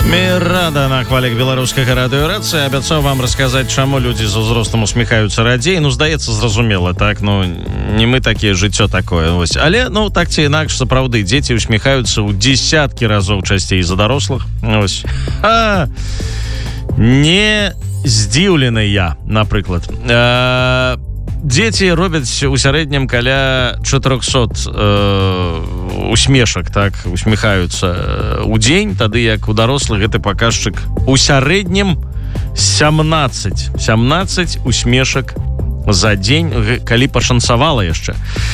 Рада на хвалях беларускага радыёрацыі. Абяцаў вам расказаць, чаму людзі з узростам усміхаюцца радзей. Здаецца, зразумела, так? Не мы такія, жыццё такое. Вось. Але, так ці інакш, сапраўды, дзеці усміхаюцца ў дзесяткі разоў часцей за дарослых. Вось. Не здзіўлены я, напрыклад. Дзеці робяць у сярэднім каля 400 усмешак, так, усміхаюцца ў дзень, тады як у дарослых гэты паказчык у сярэднім 17 усмешак за дзень, калі пашанцавала яшчэ.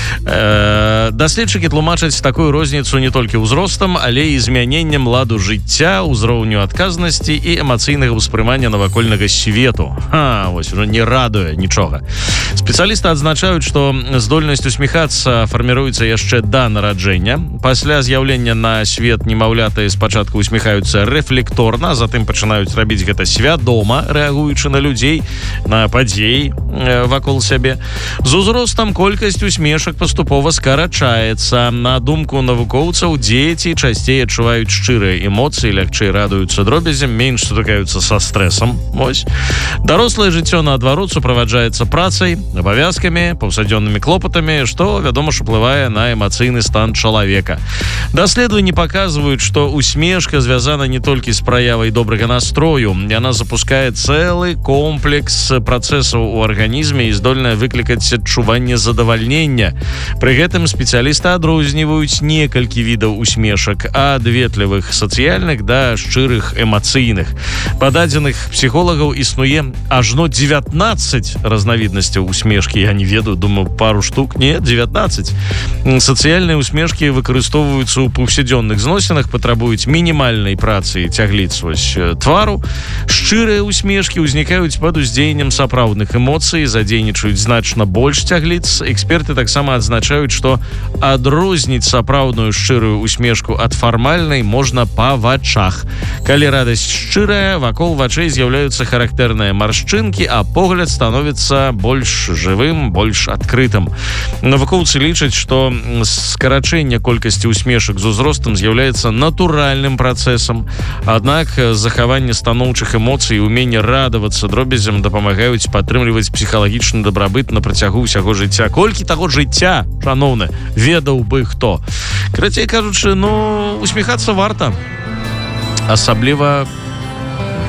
Даследчыкі тлумачаць такую розніцу не толькі ўзростам, але і змяненнем ладу жыцця, узроўню адказнасці і эмацыйнага ўспрымання навакольнага свету. Вось, ужо не радуе нічога. Спецыялісты адзначаюць, што здольнасць усміхацца фарміруецца яшчэ да нараджэння. Пасля з'яўлення на свет немаўляты спачатку усміхаюцца рэфлекторна, затым пачынаюць рабіць гэта свядома, рэагуючы на людзей, на падзеі вакол сябе. З узростам колькасць усмешак паступова скарачаецца. На думку навукоўцаў, дзеці часцей адчуваюць шчырыя эмоцыі, лягчэй радуюцца дробязям, менш сутыкаюцца са стрэсам. Вось. Дарослае жыццё, наадварот, суправаджаецца працай, абавязкамі, паўсядзённымі клопатамі, што, вядома ж, уплывае на эмацыйны стан чалавека. Даследаванні паказваюць, што усмешка звязана не толькі з праявай добрага настрою. Яна запускае цэлы комплекс працэсаў у арганізме і здольная выклікаць адчуванне задавальнення. Пры гэтым спецыялісты адрозніваюць некалькі відаў усмешак, ад ветлівых сацыяльных да шчырых эмацыйных. Па дадзеных псіхолагаў існуе ажно 19 разнавіднасцяў усмешкі. Я не ведаю, думаю, пару штук. Не, 19. Сацыяльныя усмешкі выкарыстоўваюцца ў паўсядзённых зносінах, патрабуюць мінімальнай працы цягліцтвасць твару. Шчырыя усмешкі ўзнікаюць пад уздзеяннем сапраўдных эмоцый, задзейнічаюць значна больш цягліц. Эксперты таксама адзначаюць, што адрозніць сапраўдную шчырую усмешку ад фармальнай можна па вачах. Калі радасць шчырая, вакол вачэй з'яўляюцца характэрныя маршчынкі, а погляд становіцца больш жывым, больш адкрытым. Навукоўцы лічаць, што скарачэнне колькасці усмешак з узростам з'яўляецца натуральным працэсам. Аднак захаванне станоўчых эмоцый і уменне радавацца дробязям дапамагаюць падтрымліваць псіхалагічны дабрабыт на працягу ўсяго жыцця. Колькі таго жыцця, шаноўны, ведаў бы хто. Карацей кажучы, усміхацца варта. Асабліва